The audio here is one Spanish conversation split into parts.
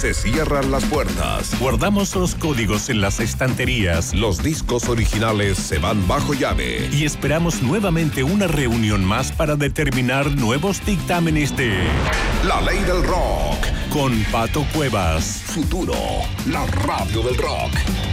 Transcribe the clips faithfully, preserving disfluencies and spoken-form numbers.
Se cierran las puertas. Guardamos los códigos en las estanterías. Los discos originales se van bajo llave. Y esperamos nuevamente una reunión más para determinar nuevos dictámenes de La Ley del Rock. Con Pato Cuevas. Futuro, la radio del rock.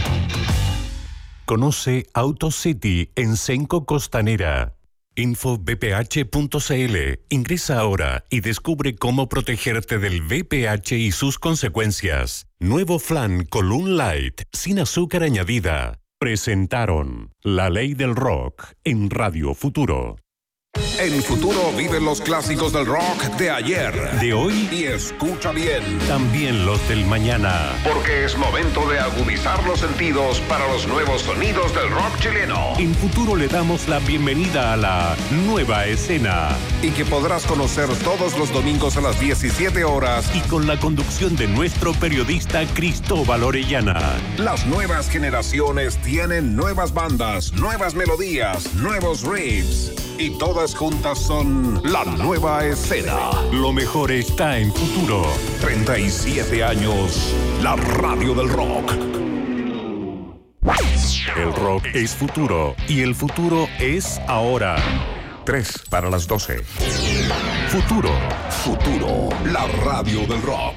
Conoce AutoCity en Cenco Costanera. Info b p h punto c l. Ingresa ahora y descubre cómo protegerte del V P H y sus consecuencias. Nuevo flan Column Light, sin azúcar añadida. Presentaron La Ley del Rock en Radio Futuro. En Futuro viven los clásicos del rock de ayer, de hoy y escucha bien, también los del mañana. Porque es momento de agudizar los sentidos para los nuevos sonidos del rock chileno. En Futuro le damos la bienvenida a la nueva escena. Y que podrás conocer todos los domingos a las diecisiete horas. Y con la conducción de nuestro periodista Cristóbal Orellana. Las nuevas generaciones tienen nuevas bandas, nuevas melodías, nuevos riffs. Y todas juntas son la nueva escena. Lo mejor está en Futuro. treinta y siete años, la radio del rock. El rock es futuro y el futuro es ahora. Tres para las doce. Futuro. Futuro, la radio del rock.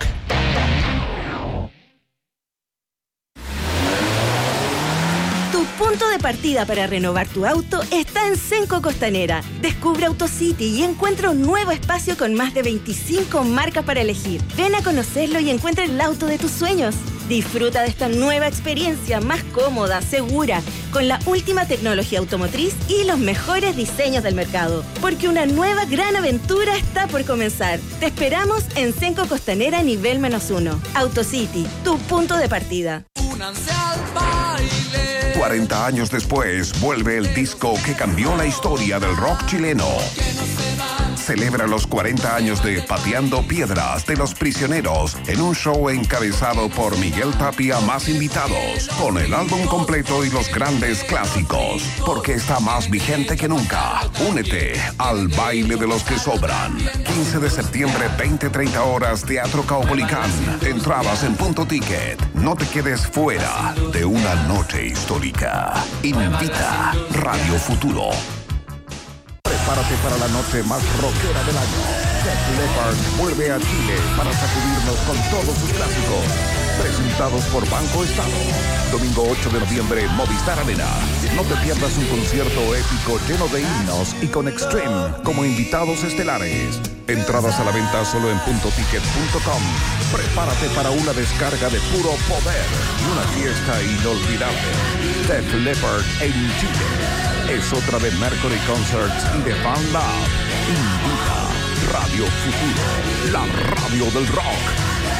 Punto de partida para renovar tu auto está en Cenco Costanera. Descubre AutoCity y encuentra un nuevo espacio con más de veinticinco marcas para elegir. Ven a conocerlo y encuentra el auto de tus sueños. Disfruta de esta nueva experiencia más cómoda, segura, con la última tecnología automotriz y los mejores diseños del mercado. Porque una nueva gran aventura está por comenzar. Te esperamos en Cenco Costanera nivel menos uno. AutoCity, tu punto de partida. Únanse al baile. cuarenta años después, vuelve el disco que cambió la historia del rock chileno. Celebra los cuarenta años de Pateando Piedras de Los Prisioneros en un show encabezado por Miguel Tapia más invitados, con el álbum completo y los grandes clásicos, porque está más vigente que nunca. Únete al baile de los que sobran. quince de septiembre, veinte treinta horas, Teatro Caupolicán. Entradas en Punto Ticket. No te quedes fuera de una noche histórica. Invita Radio Futuro. Prepárate para la noche más rockera del año. Def Leppard vuelve a Chile para sacudirnos con todos sus clásicos. Presentados por Banco Estado. Domingo ocho de noviembre, Movistar Arena. No te pierdas un concierto épico lleno de himnos y con Extreme como invitados estelares. Entradas a la venta solo en punto ticket punto com. Prepárate para una descarga de puro poder y una fiesta inolvidable. Def Leppard en Chile. Es otra de Mercury Concerts y de Fan Lab. Invita Radio Futuro, la radio del rock.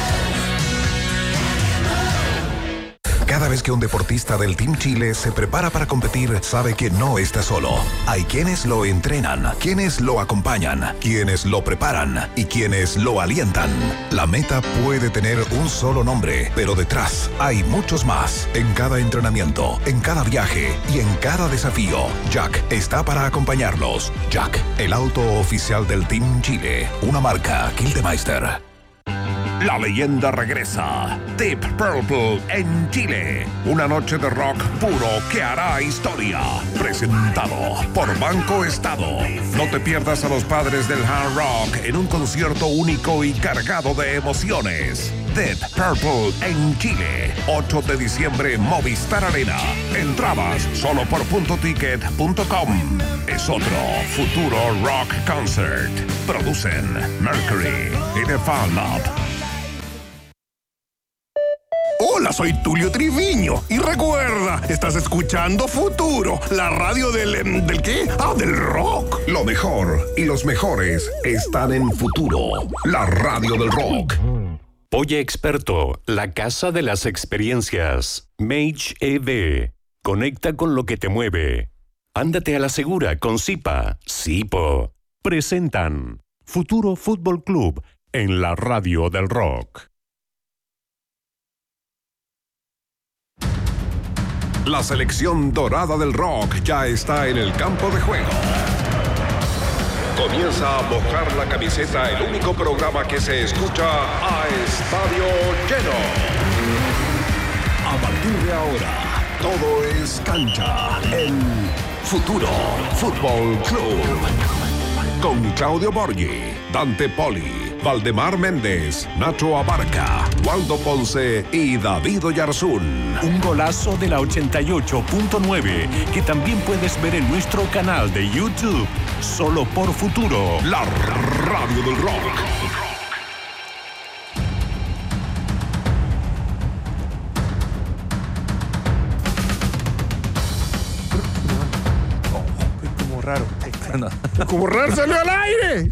Cada vez que un deportista del Team Chile se prepara para competir, sabe que no está solo. Hay quienes lo entrenan, quienes lo acompañan, quienes lo preparan y quienes lo alientan. La meta puede tener un solo nombre, pero detrás hay muchos más. En cada entrenamiento, en cada viaje y en cada desafío, Jack está para acompañarlos. Jack, el auto oficial del Team Chile, una marca Kildemeister. La leyenda regresa. Deep Purple en Chile. Una noche de rock puro que hará historia. Presentado por Banco Estado. No te pierdas a los padres del hard rock en un concierto único y cargado de emociones. Deep Purple en Chile. ocho de diciembre, Movistar Arena. Entradas solo por punto ticket punto com. Es otro Futuro Rock Concert. Producen Mercury y The Fan Lab. Hola, soy Tulio Triviño y recuerda, estás escuchando Futuro, la radio del... ¿del qué? Ah, del rock. Lo mejor y los mejores están en Futuro, la radio del rock. Polla Experto, la casa de las experiencias. Mage E D. Conecta con lo que te mueve. Ándate a la segura con Zipa. Zipo. Presentan Futuro Fútbol Club en la radio del rock. La selección dorada del rock ya está en el campo de juego. Comienza a mojar la camiseta, el único programa que se escucha a estadio lleno. A partir de ahora, todo es cancha en Futuro Fútbol Club. Con Claudio Borghi, Dante Poli, Valdemar Méndez, Nacho Abarca, Waldo Ponce y David Oyarzún. Un golazo de la ochenta y ocho punto nueve que también puedes ver en nuestro canal de YouTube. Solo por Futuro, la radio del rock. Raro. Como raro salió al aire.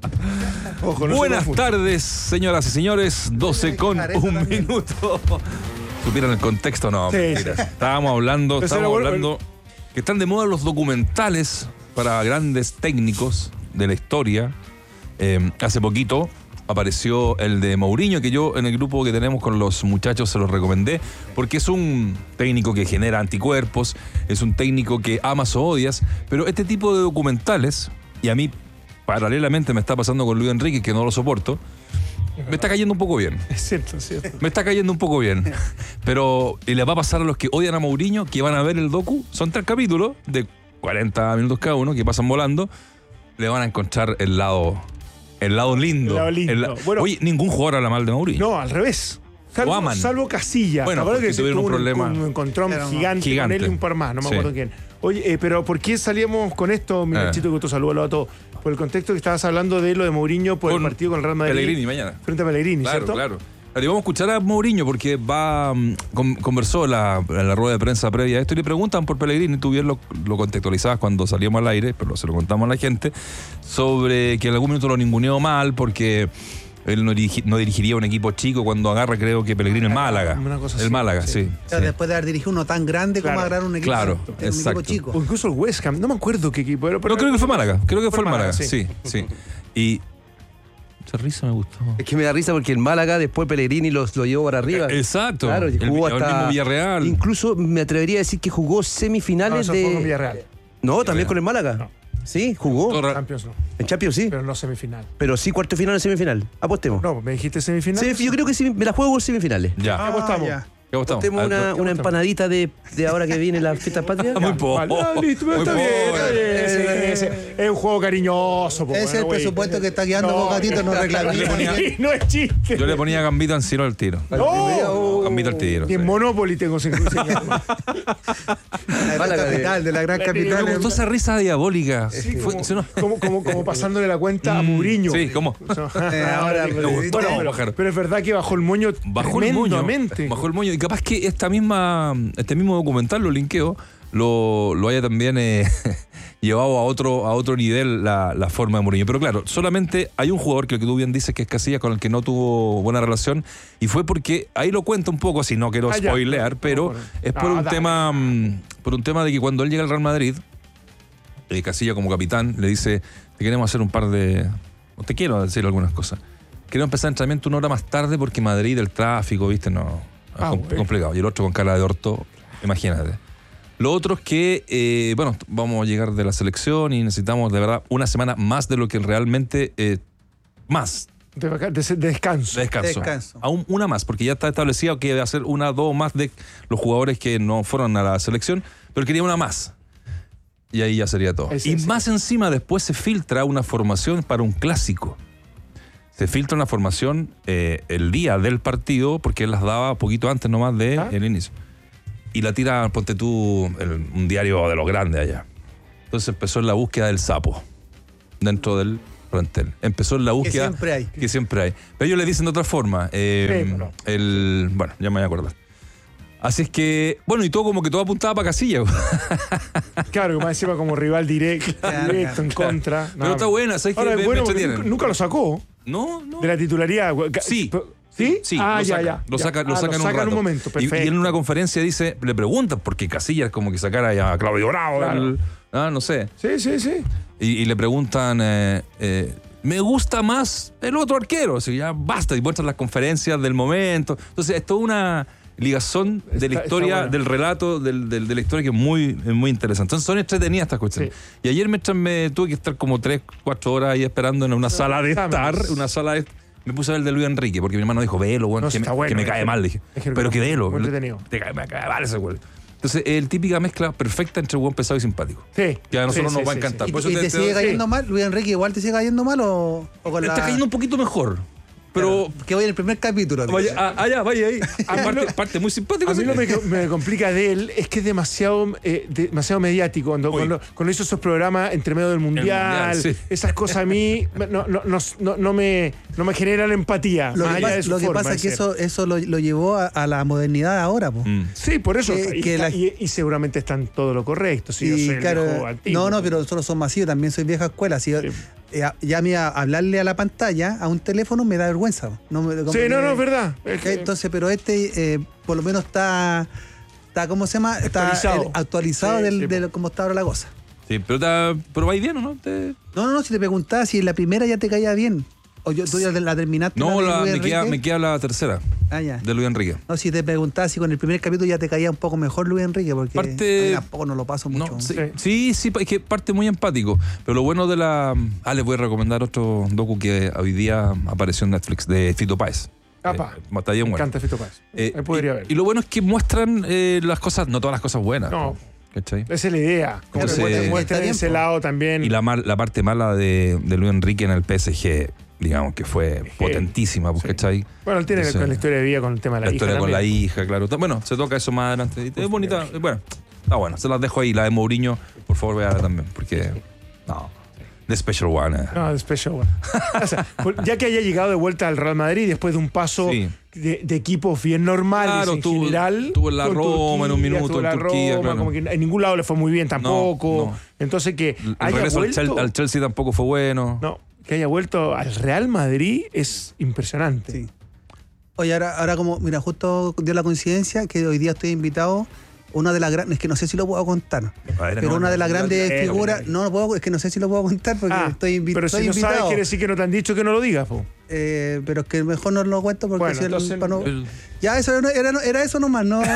Ojo, no. Buenas tardes, señoras y señores. doce con un minuto. ¿Supieran el contexto? No, sí, mentiras. Estábamos hablando, estábamos bueno, hablando bueno. que están de moda los documentales para grandes técnicos de la historia. Eh, hace poquito apareció el de Mourinho, que yo en el grupo que tenemos con los muchachos se los recomendé, porque es un técnico que genera anticuerpos, es un técnico que amas o odias, pero este tipo de documentales, y a mí paralelamente me está pasando con Luis Enrique, que no lo soporto, me está cayendo un poco bien. Es cierto, es cierto. Me está cayendo un poco bien. Pero y le va a pasar a los que odian a Mourinho, que van a ver el docu, son tres capítulos de cuarenta minutos cada uno, que pasan volando, le van a encontrar el lado... El lado lindo. El lado lindo. El la... bueno, Oye, ningún jugador habla mal de Mourinho. No, al revés. Salvo, aman. salvo Casillas. Bueno, porque que tuvieron un problema. Un, un encontrón gigante, gigante con él y un par más, no me sí. acuerdo quién. Oye, eh, pero ¿por qué salíamos con esto, mi Nachito, que tú saludos a todos? Por el contexto que estabas hablando de lo de Mourinho por con el partido con el Real Madrid. Pellegrini mañana. Frente a Pellegrini, claro, ¿cierto? Claro, claro. Y vamos a escuchar a Mourinho porque va con, conversó la, en la rueda de prensa previa a esto y le preguntan por Pellegrini, tú bien lo, lo contextualizabas cuando salíamos al aire, pero se lo contamos a la gente, sobre que en algún minuto lo ninguneó mal porque él no, dirigi, no dirigiría un equipo chico cuando agarra, creo que Pellegrini en Málaga. Una cosa el así, Málaga, sí. sí, o sea, sí. Después de haber dirigido uno tan grande claro, como agarrar un equipo, claro, un exacto. equipo chico. O incluso el West Ham, no me acuerdo qué equipo era. Pero no, creo que fue Málaga, creo que fue el Málaga, Málaga sí. sí, sí. Y esa risa me gustó. Es que me da risa porque en Málaga después Pellegrini los, lo llevó para arriba. Exacto. Claro, el, jugó el hasta, mismo Villarreal. Incluso me atrevería a decir que jugó semifinales no, eso de. Fue con Villarreal. No, Villarreal. también con el Málaga. No. Sí, jugó. Torra... Champions no. En Champions sí. Pero no semifinal. Pero sí cuarto final o semifinal. Apostemos. No, me dijiste semifinal. Sí, yo creo que sí, me la juego por semifinales. Ya. ¿Qué apostamos? ya. ¿Qué apostamos? Apostemos una, ¿qué una empanadita de, de ahora que viene la fiesta patria. Muy poco. Vale, ah, listo, Muy está bien, poco. está bien. Ese, ese, es un juego cariñoso. Po, Ese es bueno, el güey. presupuesto que está guiando No, con Gatito, no reclamamos. No es chiste. Yo le ponía Gambito Encino al tiro. No. Gambito al tiro. Y en sí. Monopoly tengo cinco La gran capital, de la gran La- capital. Me gustó esa risa diabólica. Sí, Fue- como, se nos- como, como, como pasándole la cuenta a Mourinho. Sí, ¿cómo? Eh, ahora, Bueno, me gustó, pero, bajar. pero es verdad que bajó el moño Bajó el moño. tremendamente. Bajó el moño. Y capaz que esta misma, este mismo documental, lo linkeo, lo, lo haya también eh, llevado a otro, a otro nivel la, la forma de Mourinho. Pero claro, solamente hay un jugador que, el que tú bien dices que es Casillas, con el que no tuvo buena relación, y fue porque, ahí lo cuento un poco, así no quiero Ah, ya. spoilear, pero No, es por no, un dale. tema mm, por un tema de que cuando él llega al Real Madrid, eh, Casillas como capitán le dice, te queremos hacer un par de... o te quiero decir algunas cosas. Queremos empezar el entrenamiento una hora más tarde porque Madrid, el tráfico, viste, no... Es Ah, com- bueno. complicado. Y el otro con cara de orto, imagínate. Lo otro es que, eh, bueno, vamos a llegar de la selección y necesitamos de verdad una semana más de lo que realmente... Eh, más De, vaca- de- de descanso. de descanso. Descanso. Aún una más, porque ya está establecido que debe hacer una o dos más de los jugadores que no fueron a la selección, pero quería una más. Y ahí ya sería todo. Ese, y ese. más encima después se filtra una formación para un clásico. Se filtra una formación eh, el día del partido, porque él las daba poquito antes nomás del ¿Ah? el inicio. Y la tira, ponte tú, el- un diario de los grandes allá. Entonces empezó en la búsqueda del sapo dentro del plantel. Empezó en la búsqueda... siempre hay. Que siempre hay. Pero ellos le dicen de otra forma. eh, Sí, bueno. el, bueno, ya me voy a acordar. Así es que, bueno, y todo como que todo apuntaba para Casillas. Claro, que más encima como rival directo, Claro, directo en contra. Pero está buena, ¿sabes qué? Ahora, Me- me bueno, porque entretienen. nunca, nunca lo sacó No, no. de la titularidad. Sí. ¿Sí? Sí, ah, lo ya, saca, ya. Lo ya. saca, lo Ah, saca en un saca rato. un momento, Y- perfecto. Y, en una conferencia dice, le preguntan, porque Casillas como que sacara a Claudio Bravo, Claro. el- ah, no sé. Sí, sí, sí. Y, y le preguntan, eh, eh, me gusta más el otro arquero. O sea, ya basta, y muestran las conferencias del momento. Entonces, es toda una, ligazón de Está- la está historia, bueno. del relato, del, del- de la historia, que es muy, es muy interesante. Entonces son entretenidas estas cuestiones. Sí. Y ayer mientras me tuve que estar como tres, cuatro horas ahí esperando en una sala de exámenes. estar, una sala de... Me puse a ver el de Luis Enrique, porque mi hermano dijo, velo, weón, No, que, sí, me, está bueno, que me es cae que- mal. Le dije, es que pero que velo. muy entretenido. Te cae, me cae mal ese weón. Entonces, el típica mezcla perfecta entre buen pesado y simpático. Sí. Que a nosotros Sí, nos sí, va a sí, encantar. sí. ¿Y, Por eso y te, sigue sí. cayendo mal? ¿Luis Enrique igual te sigue cayendo mal o, o con Te la...? está cayendo un poquito mejor. Pero... Que voy en el primer capítulo. Vaya, ah, allá, vaya ahí. A mí parte, lo- parte muy simpático. A mí sí. lo que me, me complica de él es que es demasiado, eh, demasiado mediático. Cuando, Muy. cuando, cuando hizo esos programas entre medio del mundial, Mundial, sí. esas cosas a mí no, no, no, no, no me, no me generan empatía. Lo más que, allá pasa, de su lo que forma pasa de es que ser. eso, eso lo, lo llevó a, a la modernidad ahora, po. Mm. Sí, por eso. que- y, que está- la- y- y seguramente están todo lo correcto. Sí, yo Y soy el claro, viejo antiguo. no, no, pero nosotros somos masivos, también soy vieja escuela. Así, Sí. eh, ya a mí a hablarle a la pantalla, a un teléfono, me da vergüenza. po. No, me- como Sí, que- no, no, es verdad. Es que- Entonces, pero este eh, por lo menos está, está ¿cómo se llama? Está Actualizado. el- actualizado Sí, del, sí, de cómo está ahora la cosa. Sí, pero, ta- pero vais bien, ¿o no? Te- No, no, no, si te preguntaba si en la primera ya te caía bien. O yo, tú ya la terminaste. No, de la- Luis me, queda, Enrique. me queda la tercera Ah, ya. de Luis Enrique. No, si te preguntaba si con el primer capítulo ya te caía un poco mejor Luis Enrique, porque Parte- a mí tampoco no lo paso mucho. No, sí, Sí. sí, sí, es que parte muy empático. Pero lo bueno de la... Ah, les voy a recomendar otro docu que hoy día apareció en Netflix, de Fito Páez. Apa. Eh, está bien Me bueno. encanta Fito Páez. Eh, Ahí podría y, ver. y lo bueno es que muestran eh, las cosas, no todas las cosas buenas. No. ¿Cachai? Esa es la idea. Como Entonces, que muestren- está muestren bien, ese po. lado también. Y la, mal- la parte mala de, de Luis Enrique en el P S G, digamos que fue potentísima, Sí. ¿cachai? Bueno, él tiene Entonces, con la historia de vida con el tema de la, La hija. historia con la también. hija, claro. Bueno, se toca eso más adelante. Es bonita. Bueno, está bueno. Se las dejo ahí. La de Mourinho, por favor, véala también. Porque. No. The Special One. eh. No, después yo, bueno. O sea, por- ya que haya llegado de vuelta al Real Madrid después de un paso Sí. de, de equipos bien normales Claro, en tuvo- general. tuvo en la estuvo Roma en un minuto, estuvo en la Turquía, Roma, claro. como que en ningún lado le fue muy bien tampoco. no. Entonces que El haya regreso al, vuelto, Chel- al Chelsea tampoco fue bueno. no, que haya vuelto al Real Madrid es impresionante. Sí. Oye, ahora, ahora como, mira, justo dio la coincidencia que hoy día estoy invitado, una de las grandes, es que no sé si lo puedo contar, A ver, pero no, una no, de las no, grandes no, no, figuras, no. no lo puedo, es que no sé si lo puedo contar porque Ah, estoy, invi- pero si estoy no sabes, invitado. quiere decir que no te han dicho que no lo digas, po. Eh, pero es que mejor no lo cuento porque Bueno, si el- entonces- para no- El- ya eso era, era, era eso nomás, no.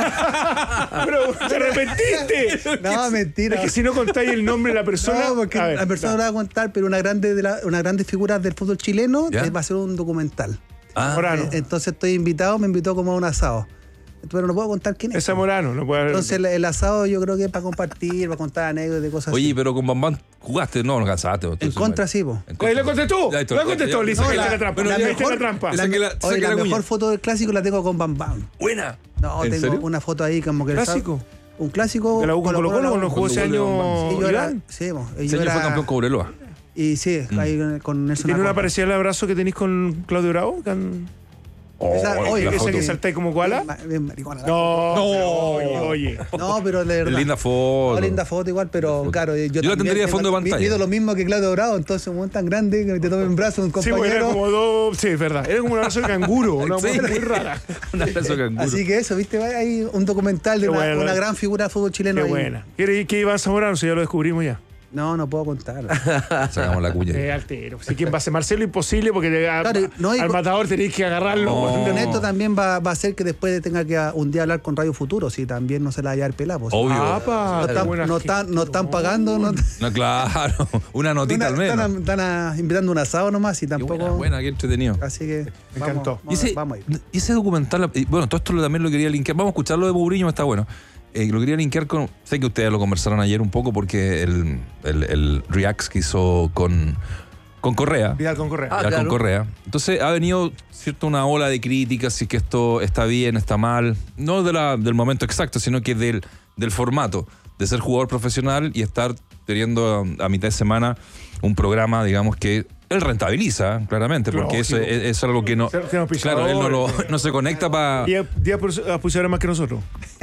Pero te arrepentiste. No, mentira. Es que si no contáis el nombre de la persona. No, porque a ver, la persona no. no la va a contar, pero una grande de la, una grande figura del fútbol chileno ¿Ya? eh, va a ser un documental. Ah, Morano. Eh, Entonces estoy invitado, me invitó como a un asado. Pero no puedo contar quién es. Es Zamorano, no puede haber. Entonces el, el asado yo creo que es para compartir, para contar anécdotas de cosas Oye, así. pero con Bambán jugaste, no, no cansaste. En entonces, contra bueno. sí, po. En Oye, ¿lo contestó? Ya, esto- ¿Lo ya- contestó? ya- Le no, sacaste la- la trampa. pero Le la metiste mejor- la trampa. la- Saque la- Oye, saque la la mejor cuña. foto del clásico la tengo con Bam Bam. Buena. No, ¿En tengo serio? una foto ahí como que... el ¿Clásico? sábado- Un clásico... ¿De la U con Colo Colo cuando jugó ese Cuando año vuelve Sí, yo era, Iván? sí, po, y Ese yo año era- fue campeón Cobreloa. Y sí, ahí con Nelson ¿Tiene una Acosta. parecida al abrazo que tenéis con Claudio Bravo? ¿Can- Esa- Oh, oye, la ¿Esa foto. que saltáis como koala? Ma- bien maricona. No, No. Oye, oye. No, pero de verdad. Linda foto. No, linda foto igual, pero foto. claro, yo, Yo la también tendría de tengo- fondo de mi- pantalla. Mido lo mismo que Claudio Bravo, entonces un tan grande que te tome en brazo un Sí, porque era compañero. como dos. Sí, es verdad. Era como un abrazo de canguro, una Sí. cosa muy rara. Un abrazo canguro. Así que eso, viste, hay un documental de Qué una, bueno. una gran figura de fútbol chileno Qué ahí. buena. ¿Quiere que Iván Zamorano? Si ya lo descubrimos ya. No, no puedo contar. Sacamos la cuña. Eh, altero. Si quién va a ser Marcelo, imposible porque le- a- Claro, no, y al con- matador tenéis que agarrarlo. No. Con esto también va, va a ser que después tenga que a- un día hablar con Radio Futuro, si también no se la vaya a dar pelada. pues. Obvio. Ah, pa, No qué están, buena no gente. están, no están pagando, no, No, claro. Una notita una- al menos. están, a- están a- invitando un asado nomás y Qué tampoco. buena, buena, qué entretenido. Así que. Me vamos, encantó. Y Vamos, ese, vamos ahí. y ese documental, y bueno, todo esto lo- también lo quería linkear. Vamos a escucharlo de Mourinho, está bueno. Eh, lo quería linkear con. Sé que ustedes lo conversaron ayer un poco porque el, el, el Reacts que hizo con, con Correa. Vidal con Correa. Ah, ya claro. con Correa. Entonces ha venido cierto una ola de críticas, si es que esto está bien, está mal. No de la, del momento exacto, sino que del, del formato de ser jugador profesional y estar teniendo a, a mitad de semana un programa, digamos, que él rentabiliza, claramente, porque eso Lógico. es, es algo que no. Tenemos Claro, él no, lo- pisadores. no se conecta para. diez auspiciadores más que nosotros.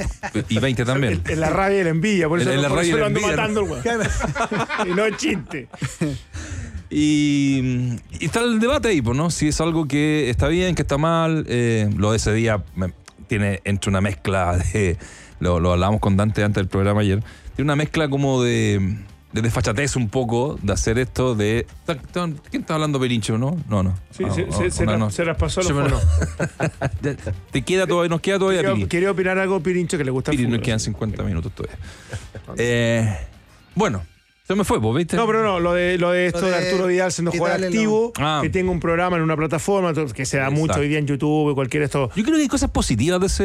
Y veinte también. En la rabia y la envidia. Por eso, En la por rabia eso y lo la ando envidia, matando el weón. Y no es chiste. Y, y está el debate ahí, pues, ¿no? Si es algo que está bien, que está mal. Eh, lo de ese día me- tiene entre una mezcla de. Lo, lo hablábamos con Dante antes del programa ayer. Tiene una mezcla como de. de desfachatez un poco de hacer esto de... ¿Quién está hablando, Pirincho? ¿No? No, no. Sí, no, se, no, se, se, no, la, no. se las pasó a los fonos. Te queda todavía, nos queda todavía, Quería, Piri. quería opinar algo, Pirincho, que le gusta el Piri, fútbol. nos quedan cincuenta minutos todavía. eh, bueno, se me fue, ¿vos viste? No, pero no, lo de, lo de esto Lo de, de Arturo Vidal siendo jugador quitarle activo, lo- Ah. que tenga un programa en una plataforma, que se da Exacto. mucho hoy día en YouTube, cualquier esto. Yo creo que hay cosas positivas de ese...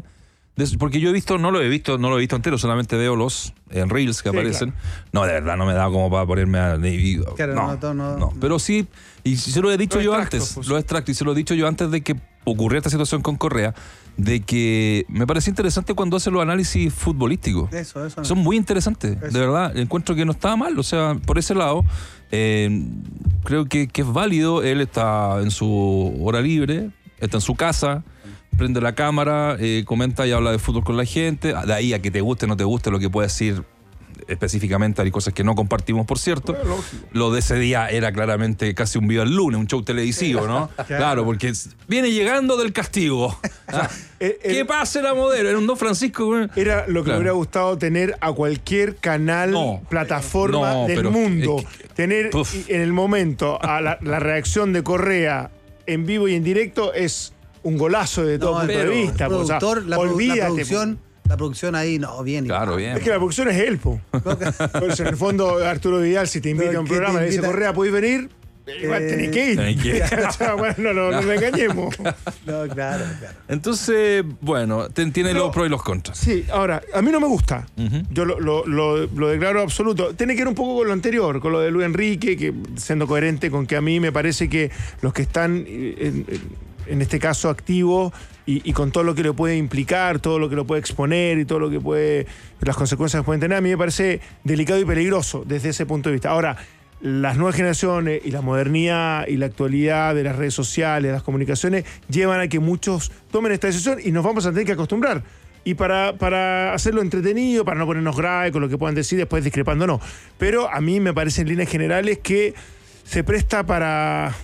de ese- porque yo he visto, no lo he visto, no lo he visto entero, solamente veo los en Reels que Sí, aparecen. No, de verdad, no me da como para ponerme a... Claro, no, no, todo no- no, pero sí, y se lo he dicho Los yo extractos, antes, pues. los extractos, y se lo he dicho yo antes de que ocurriera esta situación con Correa, de que me parece interesante cuando hace los análisis futbolísticos. Eso, eso. Son muy interesantes, Eso. de verdad. Encuentro que no estaba mal, o sea, por ese lado, eh, creo que, que es válido. Él está en su hora libre, está en su casa, prende la cámara, eh, comenta y habla de fútbol con la gente. De ahí a que te guste o no te guste lo que puede decir específicamente, hay cosas que no compartimos, por cierto. Lo de ese día era claramente casi un Viva el Lunes, un show televisivo, ¿no? Claro, porque es- viene llegando del castigo. Ah, Eh, eh, ¿Qué pase la modelo? Era un Don Francisco, güey. Era lo que Claro. me hubiera gustado tener a cualquier canal, No. plataforma No, del pero mundo. es que- tener Uf. y- en el momento a la, la reacción de Correa en vivo y en directo es un golazo de todo No, punto pero de vista. El po, o sea, productor, la, produ- la olvídate, producción, la producción ahí, no, bien. Claro, bien. Es que la producción es él, po. Por eso, en el fondo, Arturo Vidal, si te invita No, a un ¿qué te programa y le dice, invita? Correa, ¿podés venir? Igual Eh, tenés que ir. tenés que ir. O sea, bueno, no, no, no nos engañemos. No, claro, claro. Entonces, bueno, te- tiene Pero- los pros y los contras. Sí, ahora, a mí no me gusta. Ujú. Yo lo, lo- lo- lo declaro absoluto. Tiene que ver un poco con lo anterior, con lo de Luis Enrique, que siendo coherente con que a mí me parece que los que están, eh, en, en este caso, activos y, y con todo lo que le puede implicar, todo lo que lo puede exponer y todo lo que puede, las consecuencias que pueden tener, a mí me parece delicado y peligroso desde ese punto de vista. Ahora, las nuevas generaciones y la modernidad y la actualidad de las redes sociales, las comunicaciones, llevan a que muchos tomen esta decisión y nos vamos a tener que acostumbrar. Y para, para hacerlo entretenido, para no ponernos grave con lo que puedan decir, después discrepando, no. Pero a mí me parece en líneas generales que se presta para,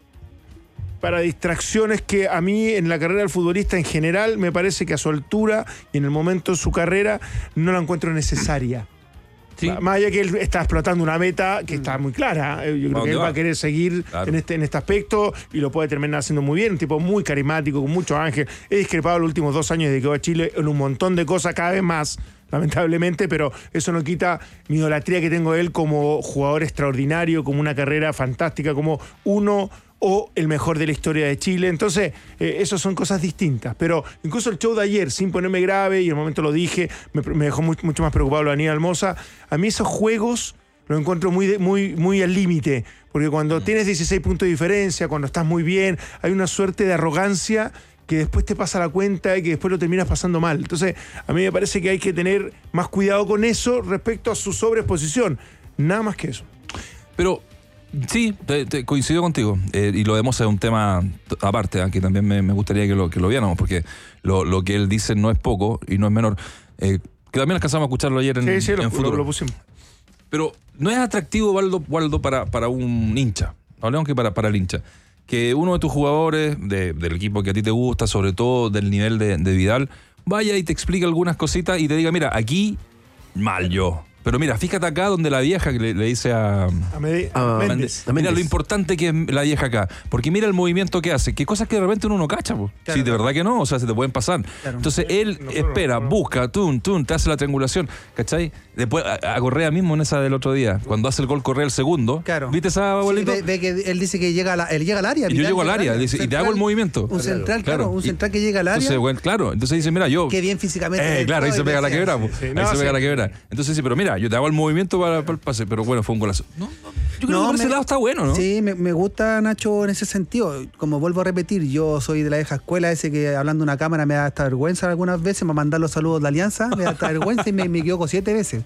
para distracciones que a mí en la carrera del futbolista en general me parece que a su altura y en el momento de su carrera no la encuentro necesaria. Sí. Más allá que él está explotando una meta que está muy clara. Eh, Yo creo ¿Para que él dónde va va? a querer seguir Claro. en, este, en este aspecto y lo puede terminar haciendo muy bien. Un tipo muy carismático, con mucho ángel. He discrepado los últimos dos años desde que va a Chile en un montón de cosas, cada vez más, lamentablemente, pero eso no quita mi idolatría que tengo de él como jugador extraordinario, como una carrera fantástica, como uno o el mejor de la historia de Chile. Entonces, eh, eso son cosas distintas. Pero incluso el show de ayer, sin ponerme grave, y en el momento lo dije, me, me dejó muy- mucho más preocupado lo de Aníbal Mosa. A mí esos juegos los encuentro muy, de- muy, muy al límite. Porque cuando tienes dieciséis puntos de diferencia, cuando estás muy bien, hay una suerte de arrogancia que después te pasa la cuenta y que después lo terminas pasando mal. Entonces, a mí me parece que hay que tener más cuidado con eso respecto a su sobreexposición. Nada más que eso. Pero sí, te, te coincido contigo. Eh, y lo vemos es un tema t- aparte, aunque también me, me gustaría que lo, que lo viéramos, porque lo, lo que él dice no es poco y no es menor. Eh, que también alcanzamos a escucharlo ayer en, Sí, sí, lo, en lo- Futuro. lo pusimos. Pero no es atractivo, Waldo, Waldo para, para un hincha. Hablemos que para, para el hincha. Que uno de tus jugadores de- del equipo que a ti te gusta, sobre todo del nivel de, de Vidal, vaya y te explique algunas cositas y te diga, mira, aquí mal yo. Pero mira, fíjate acá donde la vieja que le, le dice a, A Medi- Ah, Méndez. Méndez, a mira Méndez. lo importante que es la vieja acá. Porque mira el movimiento que hace. Que cosas que de repente uno no cacha, po. Claro, Sí, de verdad que no. O sea, se te pueden pasar. Claro. Entonces él Nosotros espera, no. busca, tun, tun, te hace la triangulación. ¿Cachai? Después a, a Correa mismo en esa del otro día. Cuando hace el gol Correa el segundo. Claro. ¿Viste esa, Sí, abuelito? ve, ve que él dice que llega a la- él llega al área. Y yo Vidal llego al llega área, dice, y te Central, hago el movimiento. Un central, claro, Claro. un Y- central que llega al área. Entonces, bueno, claro. Entonces dice, mira, yo. Qué bien físicamente. Eh, claro, ahí todo, se y pega la decía, quebra, po. sí, Ahí no, se pega sí. la quebra. Entonces sí, pero mira, yo te hago el movimiento para, para el pase, pero bueno, fue un golazo. No, no, yo creo No, que por ese me- lado está bueno, ¿no? Sí, me, me gusta Nacho en ese sentido. Como vuelvo a repetir, yo soy de la vieja escuela, ese que hablando de una cámara me da hasta vergüenza algunas veces, me mandar los saludos de Alianza, me da hasta vergüenza y me, me equivoco siete veces.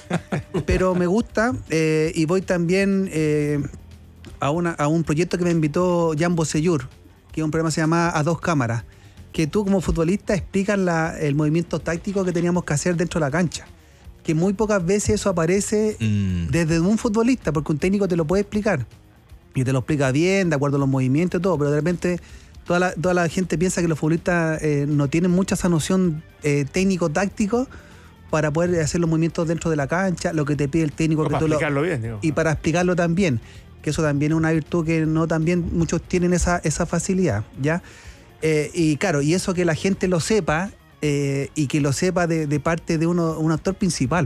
Pero me gusta eh, y voy también eh, a, una, a un proyecto que me invitó Jan Bosellur, que es un programa que se llama A Dos Cámaras, que tú como futbolista explicas la- el movimiento táctico que teníamos que hacer dentro de la cancha. Que muy pocas veces eso aparece Mm. desde un futbolista, porque un técnico te lo puede explicar. Y te lo explica bien, de acuerdo a los movimientos y todo, pero de repente toda la, toda la gente piensa que los futbolistas eh, no tienen mucha esa noción eh, técnico-táctico, para poder hacer los movimientos dentro de la cancha, lo que te pide el técnico. No, que para tú lo, explicarlo bien, digo. Y para explicarlo también, que eso también es una virtud que no también muchos tienen esa, esa facilidad, ¿ya? Eh, y claro, y eso que la gente lo sepa, eh, y que lo sepa de, de parte de uno, un actor principal.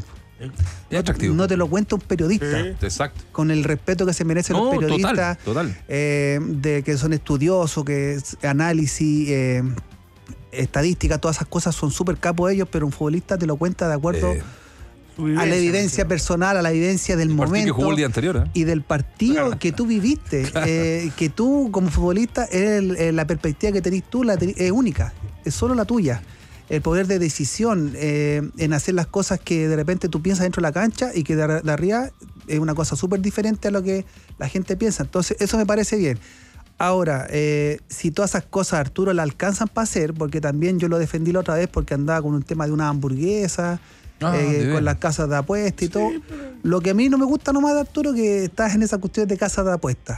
Es atractivo. No te lo cuenta un periodista. Sí. Exacto. Con el respeto que se merecen No, los periodistas. Total, total. Eh, de que son estudiosos, que es análisis, eh, estadística, todas esas cosas son súper capos ellos, pero un futbolista te lo cuenta de acuerdo Eh, a la evidencia personal, a la evidencia del el partido momento. que jugó el día anterior, ¿eh? Y del partido Claro. que tú viviste. Claro. Eh, que tú, como futbolista, es el- eh, la perspectiva que tenés tú la tenés- es única. Es solo la tuya. El poder de decisión eh, en hacer las cosas que de repente tú piensas dentro de la cancha y que de, de arriba es una cosa súper diferente a lo que la gente piensa. Entonces, eso me parece bien. Ahora, eh, si todas esas cosas Arturo la alcanzan para hacer, porque también yo lo defendí la otra vez porque andaba con un tema de una hamburguesa, Ah, eh, de con veras. las casas de apuestas y todo. Lo que a mí no me gusta nomás de Arturo que estás en esa cuestión de casas de apuestas.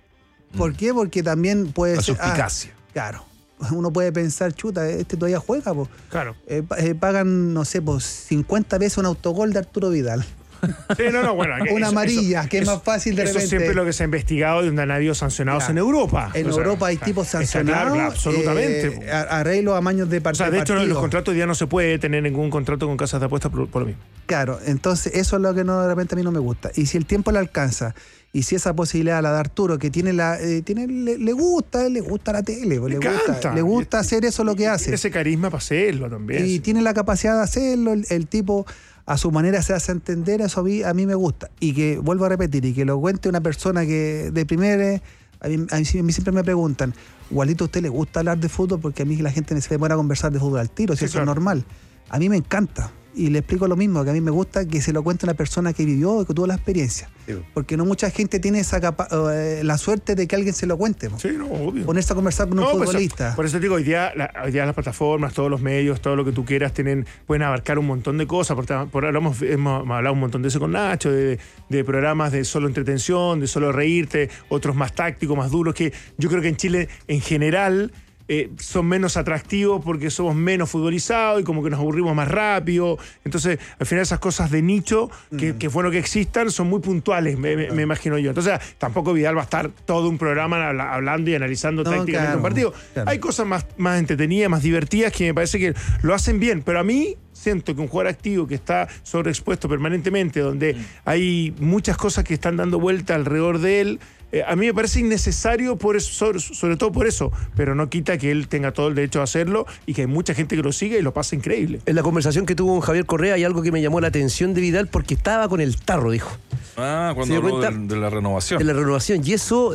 ¿Por qué? Porque también puede La ser... ah, suspicacia. claro. Uno puede pensar, chuta, este todavía juega, pues. Claro. Eh, pa- eh, pagan, no sé, pues cincuenta veces un autogol de Arturo Vidal. Sí, no, no, bueno. Una eso- amarilla, eso- que es eso- más fácil de Eso repente. siempre es lo que se ha investigado y donde han habido sancionados Claro. en Europa. En O sea, Europa hay está- tipos está sancionados. claro, claro, absolutamente. eh, po. a- arreglo a maños de O partido. sea, de hecho, en los contratos ya no se puede tener ningún contrato con casas de apuestas por, por lo mismo. Claro, entonces eso es lo que no, de repente a mí no me gusta. Y si el tiempo le alcanza, y si esa posibilidad la da Arturo, que tiene la, eh, tiene, le, le gusta, le gusta la tele, pues, le, Le gusta, encanta. le gusta hacer eso lo que hace. Tiene ese carisma para hacerlo también. Y sí. tiene la capacidad de hacerlo, el, el tipo a su manera se hace entender, eso a mí, a mí me gusta. Y que, vuelvo a repetir, y que lo cuente una persona que de primera, a mí, a mí, a mí siempre me preguntan, Gualito, ¿a usted le gusta hablar de fútbol? Porque a mí la gente me se pone a conversar de fútbol al tiro, si Sí, eso claro. es normal. A mí me encanta. Y le explico lo mismo, que a mí me gusta que se lo cuente una persona que vivió, que tuvo la experiencia. Sí. Porque no mucha gente tiene esa capa- eh, la suerte de que alguien se lo cuente. po. Sí, no, obvio. Ponerse a conversar con un No, pues, futbolista. por eso te digo, hoy día, la- hoy día las plataformas, todos los medios, todo lo que tú quieras, tienen, pueden abarcar un montón de cosas. Porque por ahora hemos, hemos hablado un montón de eso con Nacho, de, de programas de solo entretención, de solo reírte, otros más tácticos, más duros, que yo creo que en Chile, en general, eh, son menos atractivos porque somos menos futbolizados y como que nos aburrimos más rápido. Entonces, al final esas cosas de nicho, que, que es bueno que existan, son muy puntuales, me, me- me imagino yo. Entonces, tampoco Vidal va a estar todo un programa habla- hablando y analizando No, tácticamente claro, un partido. claro. Hay cosas más, más entretenidas, más divertidas que me parece que lo hacen bien, pero a mí siento que un jugador activo que está sobreexpuesto permanentemente, donde hay muchas cosas que están dando vuelta alrededor de él, eh, a mí me parece innecesario por eso, sobre, sobre todo por eso, pero no quita que él tenga todo el derecho a hacerlo y que hay mucha gente que lo sigue y lo pasa increíble. En la conversación que tuvo con Javier Correa hay algo que me llamó la atención de Vidal porque estaba con el tarro, dijo, Ah, ¿Se cuando dio habló cuenta? de, de la renovación. en la renovación. Y eso,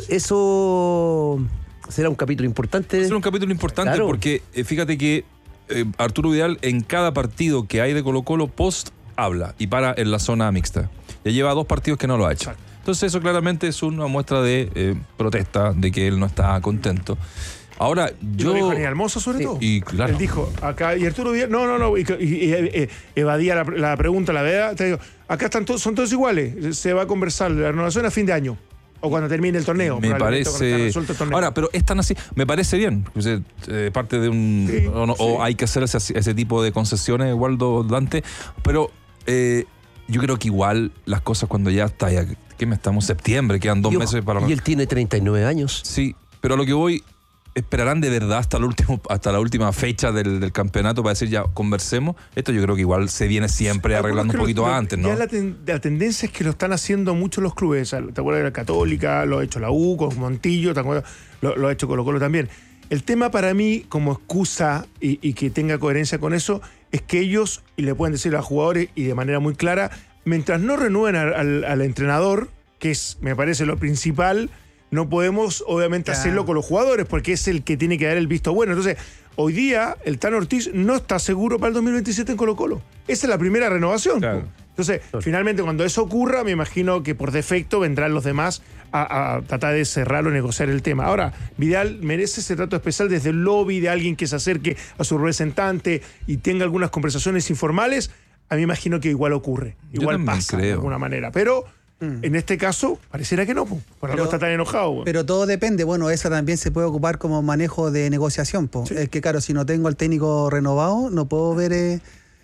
eso será un capítulo importante. Es un capítulo importante Claro. porque eh, fíjate que eh, Arturo Vidal en cada partido que hay de Colo Colo post habla y para en la zona mixta. Ya lleva dos partidos que no lo ha hecho. Entonces eso claramente es una muestra de eh, protesta, de que él no está contento. Ahora, Yo, yo... lo dijo Daniel Hermoso sobre Sí. todo. Y claro. Él dijo, acá, y Arturo Vidal, no, no, no, y, y- y- eh, evadía la, la pregunta, la verdad, te digo, acá están todos, son todos iguales, se va a conversar la renovación a fin de año, o cuando termine el torneo. Me probablemente cuando esté parece. resuelto el torneo. Ahora, pero es tan así. Me parece bien. O sea, eh, parte de un. Sí, o, no- sí. o hay que hacer ese, ese tipo de concesiones, Waldo Dante. Pero eh, yo creo que igual las cosas cuando ya está. Ya, ¿qué me estamos? Septiembre, quedan dos Y, meses para. y él tiene treinta y nueve años. Sí, pero a lo que voy. ¿Esperarán de verdad hasta, el último, hasta la última fecha del, del campeonato para decir ya conversemos? Esto yo creo que igual se viene siempre arreglando un Algunos que poquito lo- lo- antes, ¿no? Ya la, ten- la tendencia es que lo están haciendo mucho los clubes. ¿Te acuerdas de la Católica? Lo ha hecho la U con Montillo, ¿te acuerdas? Lo, lo ha hecho Colo Colo también. El tema para mí, como excusa y, y que tenga coherencia con eso, es que ellos, y le pueden decir a los jugadores y de manera muy clara, mientras no renueven al, al- al entrenador, que es, me parece, lo principal, no podemos obviamente Claro. hacerlo con los jugadores porque es el que tiene que dar el visto bueno. Entonces, hoy día el Tano Ortiz no está seguro para el dos mil veintisiete en Colo Colo. Esa es la primera renovación. Claro. po. Entonces, finalmente cuando eso ocurra, me imagino que por defecto vendrán los demás a, a tratar de cerrar o negociar el tema. Ahora, Vidal merece ese trato especial desde el lobby de alguien que se acerque a su representante y tenga algunas conversaciones informales. A mí me imagino que igual ocurre, Yo igual también pasa de creo. alguna manera. Pero en este caso, pareciera que no, po. Por algo Pero- está tan enojado. po. Pero todo depende, bueno, esa también se puede ocupar como manejo de negociación, po. Es que claro, si no tengo al técnico renovado, no puedo ver... eh,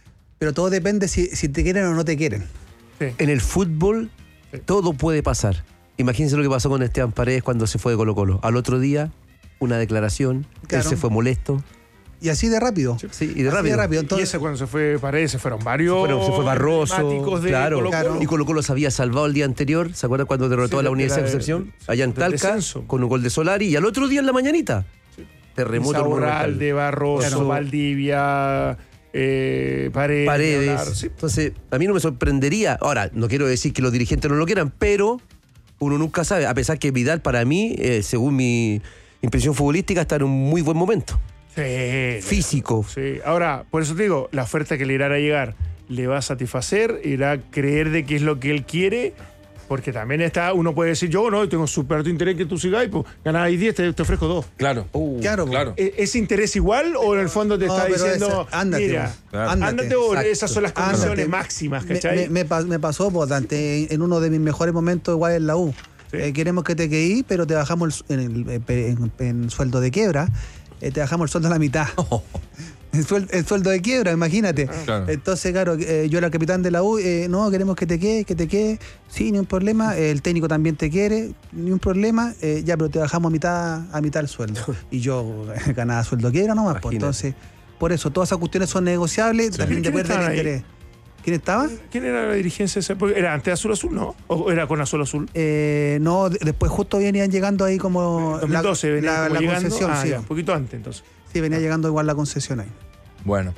Pero todo depende si, si te quieren o no te quieren. Sí. En el fútbol Sí. todo puede pasar. Imagínense lo que pasó con Esteban Paredes cuando se fue de Colo-Colo. Al otro día, una declaración, Claro. él se fue molesto. Y así de rápido. Sí, y de Así rápido. de rápido. Y Entonces, ese cuando se fue Paredes, se fueron varios. Bueno, se fue Barroso, emblemáticos de claro, Colo-Colo. Claro. Y Colo-Colo se había salvado el día anterior. ¿Se acuerdan cuando derrotó Sí, a la de- Universidad de de la- Concepción? sí, Allá en del Talca, descenso. con un gol de Solari. Y al otro día en la mañanita, terremoto Saborral, de monumental. Barroso, Claro. Valdivia, eh, Paredes. Paredes. Leonardo, sí. Entonces, a mí no me sorprendería. Ahora, no quiero decir que los dirigentes no lo quieran, pero uno nunca sabe. A pesar que Vidal, para mí, eh, según mi impresión futbolística, está en un muy buen momento. Sí, Físico. Sí. Ahora, por eso te digo, la oferta que le irá a llegar le va a satisfacer, irá a creer de qué es lo que él quiere, porque también está, uno puede decir, yo no, tengo súper alto interés que tú sigas y pues ganáis diez, te, te ofrezco dos. Claro. claro, Claro. ¿E- ¿Ese interés igual o en el fondo te No, está pero diciendo, esa- ándate, mira, vos. Claro. Ándate. ándate o Exacto. esas son las condiciones Ándate. máximas, Me, ¿cachai? me- me pa- me pasó, pues, Dante, en uno de mis mejores momentos igual en la U. Sí. Eh, queremos que te quedes, pero te bajamos el su- en, el, eh, pe- en- en sueldo de quiebra, eh, te bajamos el sueldo a la mitad. El, suel- el sueldo de quiebra, imagínate. Claro. Entonces, claro, eh, yo era el capitán de la U, eh, no, queremos que te quedes, que te quedes. Sí, ni un problema. El técnico también te quiere, ni un problema. eh, ya, pero te bajamos a mitad, a mitad el sueldo. Y yo eh, ganaba sueldo de quiebra nomás. Pues, Imagínate. entonces, por eso, todas esas cuestiones son negociables, también ¿Quién depende estaba del ahí? interés. ¿Quién estaba? ¿Quién era la dirigencia? esa? Porque ¿Era antes de Azul Azul, no? ¿O era con Azul Azul? Eh, no, de- después justo venían llegando ahí como dos mil doce la, venía la- como la llegando. concesión, Ah, sí. ya, un poquito antes, entonces. Sí, venía llegando igual la concesión ahí. Bueno.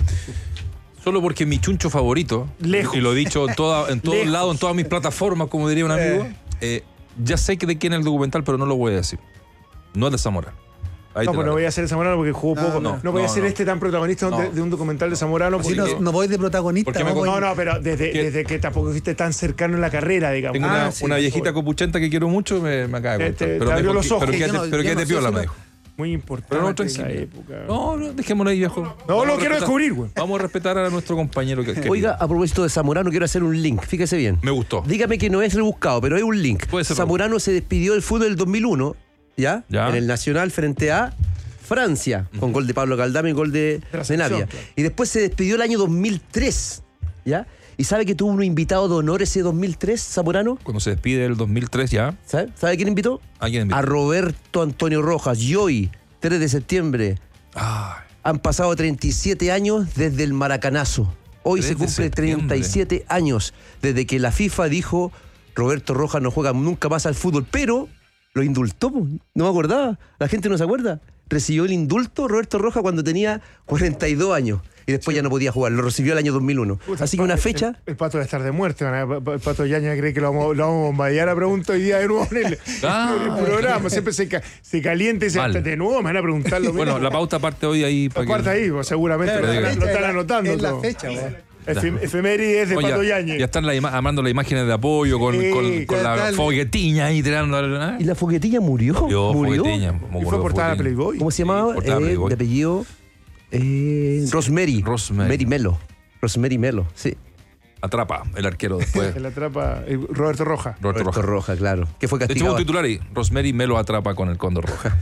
Solo porque mi chuncho favorito, Lejos. y lo he dicho en, toda, en todos Lejos. lados, en todas mis plataformas, como diría un amigo, eh, ya sé que de quién es el documental, pero no lo voy a decir. No es de Zamora. Ahí No, te pues la no voy a dejo. hacer el Zamorano porque jugó No, poco. no, No, voy a no, ser no. este tan protagonista de- No. de un documental de Zamorano. Así Porque... no, no voy de protagonista. porque me no voy- No, no, pero desde, ¿Qué? desde que tampoco fuiste tan cercano en la carrera, digamos. Tengo Ah, una, sí, una sí, viejita copuchenta que quiero mucho, me, me acaba de Te- contar. te- Pero te me abrió dijo, los ojos. Pero Que yo quédate, no- pero yo quédate no sé piola, si me lo- dijo. Muy importante. Pero no, esa tranquilo. época. No, no, dejémoslo ahí, viejo. No, Vamos lo a quiero respetar- descubrir, güey. Vamos a respetar a nuestro compañero que, que Oiga, a propósito de Zamorano, quiero hacer un link. Fíjese bien. me gustó. Dígame que no es rebuscado, pero hay un link. Puede ser Zamorano se despidió del fútbol del dos mil uno, ¿ya? Ya. En el Nacional frente a Francia, con gol de Pablo Caldame y gol de, la de selección, Navia. claro. Y después se despidió el año dos mil tres, ¿ya? ¿Y sabe que tuvo un invitado de honor ese dos mil tres, Zamorano? Cuando se despide el dos mil tres ya, ¿Sabe? ¿Sabe quién invitó? ¿a quién invitó? A Roberto Antonio Rojas. Y hoy, tres de septiembre, Ay, han pasado treinta y siete años desde el Maracanazo. Hoy se tres de cumple septiembre. treinta y siete años desde que la FIFA dijo Roberto Rojas no juega nunca más al fútbol, pero lo indultó, po. No me acordaba, la gente no se acuerda. Recibió el indulto Roberto Rojas cuando tenía cuarenta y dos años y después ya no podía jugar, lo recibió el año dos mil uno. Puta, Así el que una pa- fecha... El, el pato debe estar de muerte. ¿no? El pato Yaña cree que lo vamos, lo vamos a bombardear a pregunta hoy día de nuevo en el, Ah. en el programa. Siempre se, ca- se calienta y se Mal. de nuevo me van a preguntar lo mismo. bueno, la pauta parte hoy ahí para Aparte que... ahí, pues, seguramente Claro, lo, la están- fecha lo están es la- anotando. es la todo. fecha, güey. Efem- Efemérides de Oye, Pato ya, Yañez. ya están la ima- armando las imágenes de apoyo con, Sí, con, con ya la está el- foguetiña ahí tirando. ¿eh? ¿Y la foguetilla murió? Yo, ¿Murió? foguetiña. Y fue portada de Playboy. ¿Cómo se llamaba? portada Eh, Playboy. de apellido... Eh, Rosemary. Rosemary. Mary Melo. Rosemary Melo, sí. Atrapa el arquero después. Que la atrapa eh, Roberto Roja. Roberto Roberto Rojas. Roja, claro. Que fue De hecho, hubo castigado. un titular ahí. Rosemary Melo atrapa con el cóndor roja.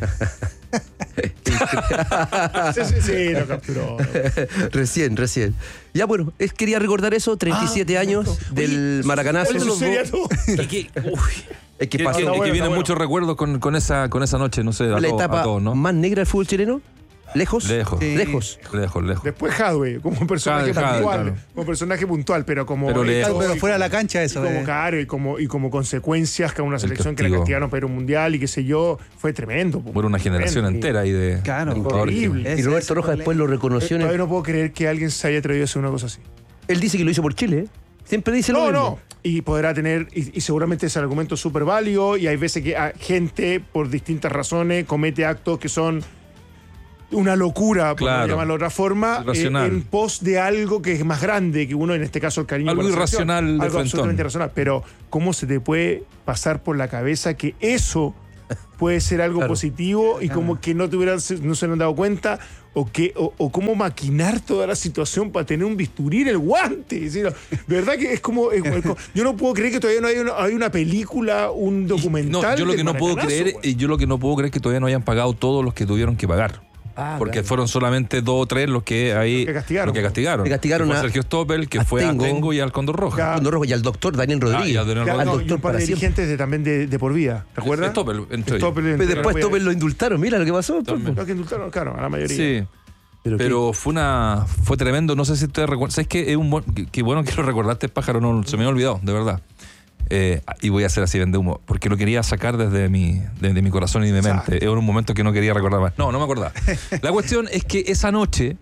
sí, sí, sí, lo capturó. Recién, recién. Ya bueno, es, quería recordar eso, treinta y siete años del Maracanazo. Eso sería todo. ¿Qué- qué- uy. Es que Que, pasó que- está que bueno, vienen está bueno. muchos recuerdos con, con, esa, con esa noche, no sé, a, la todos, etapa a todos, ¿no? más negra del fútbol chileno. ¿Lejos? Lejos. Sí. Lejos. Lejos, lejos. Después Hadwe, como un personaje Hadwe, Hadwe, puntual. claro. Como personaje puntual, pero como. Pero hecho lejos. Pero y fuera de como- la cancha eso. Y como eh. caro y como, y como consecuencias que a una selección que la castigo. castigaron para ir a un mundial y qué sé yo, fue tremendo. po. Muere una generación Tremendo. entera ahí de Claro. jugadores que- Horrible. Ese- Y Roberto ese Rojas problema. después lo reconoció. en el- Todavía no puedo creer que alguien se haya atrevido a hacer una cosa así. Él dice que lo hizo por Chile. ¿eh? Siempre dice lo No, mismo. no. Y podrá tener, y, y seguramente ese argumento es súper válido, y hay veces que ah, gente, por distintas razones, comete actos que son una locura, por Claro. no llamarlo de otra forma, eh, Irracional. en pos de algo que es más grande que uno, en este caso el cariño. Algo por la selección. irracional de Algo frentón. absolutamente irracional. Pero, ¿cómo se te puede pasar por la cabeza que eso puede ser algo Claro. positivo y como que no, te hubieran, no se han dado cuenta? O, que, o, o cómo maquinar toda la situación para tener un bisturí en el guante. Es decir, de verdad que es como, es como- Yo no puedo creer que todavía no hay una, hay una película, un documental. No, yo lo del que no puedo Maracanazo, creer, güey. eh, yo lo que no puedo creer es que todavía no hayan pagado todos los que tuvieron que pagar. Ah, porque claro. fueron solamente dos o tres los que ahí Los que castigaron. los que castigaron. Que castigaron fue a- Sergio Stoppel, que a fue Tengo. a Tengo y al Cóndor Roja. Claro. Condor Rojo y al doctor Daniel Rodríguez. Ah, y a Daniel Claro, Al no, y doctor un par para de siempre. dirigentes de- también de, de por vida, ¿te acuerdas? Stoppel, entre ellos. Stoppel Pero entre después por vida. Stoppel lo indultaron, mira lo que pasó. También. Los que indultaron, claro, a la mayoría. Sí. Pero, Pero fue una fue tremendo, no sé si ustedes recuerdan, ¿sabes qué? Es un buen, qué, qué bueno que lo recordaste, pájaro, no se me había olvidado, de verdad. Eh, y voy a hacer así, vende humo, porque lo quería sacar desde mi, desde mi corazón y de mi mente. Es un momento que no quería recordar más. No, no me acordaba. La cuestión es que esa noche,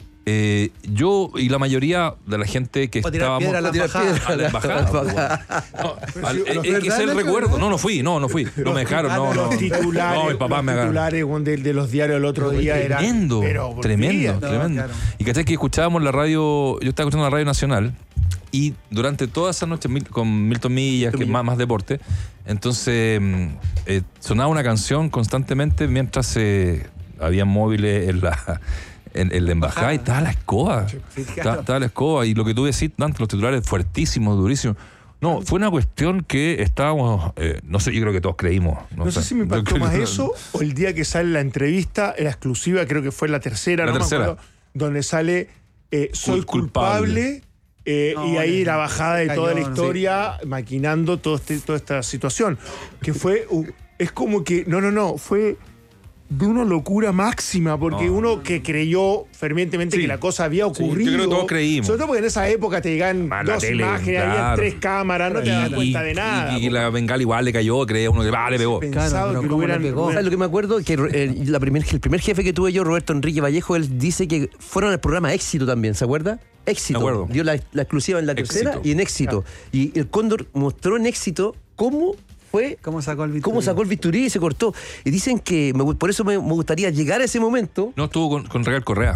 eh, yo y la mayoría de la gente que O tirar estábamos piedra a la Tirar embajada. piedra. a la embajada. No, al- es, es que es el recuerdo. No, no fui, no, no fui. No me dejaron, no, no. Los titulares, No, mi papá los me agarró. titulares weón, de, de los diarios el otro día eran. Tremendo, pero tremendo, volvían. tremendo. claro. Y caché que escuchábamos la radio, yo estaba escuchando la radio nacional y durante toda esa noche Mil- con Milton Millas, que es más, más deporte, entonces mm, eh, sonaba una canción constantemente mientras eh, había móviles en la, en, en la embajada y estaba la escoba. Estaba, estaba la escoba y lo que tú decís, Dante, los titulares fuertísimos, durísimos. No, fue una cuestión que estábamos, eh, no sé, yo creo que todos creímos. No sé si me impactó Yo creo más que- eso o el día que sale la entrevista, la exclusiva, creo que fue la tercera, La no tercera. me acuerdo, donde sale eh, soy Cul- culpable. culpable, eh, No, y ahí no, la bajada de toda la cañón, historia, maquinando todo este- toda esta situación. Que fue, uh, es como que, no, no, no, fue de una locura máxima, porque No. uno que creyó fervientemente Sí. que la cosa había Sí, yo ocurrido. creo que todos creímos. Sobre todo porque en esa época te llegan Más la dos tele, imágenes, había claro. tres cámaras, no te das cuenta de nada. Y, y la bengala igual le cayó, creía uno que ah, le pegó. Pensado Claro, pero que lo ¿cómo le hubieran- pegó? ¿sabes lo que me acuerdo? Que eh, la primer, el primer jefe que tuve yo, Roberto Enrique Vallejo, él dice que fueron al programa Éxito también, ¿se acuerda? Éxito. Me acuerdo. Dio la, la exclusiva en la tercera Éxito. y en Éxito. Y el Cóndor mostró en Éxito cómo fue, ¿Cómo sacó el bisturí? cómo sacó el bisturí y se cortó. Y dicen que, me gu- por eso me, me gustaría llegar a ese momento. No estuvo con, con Regal Correa.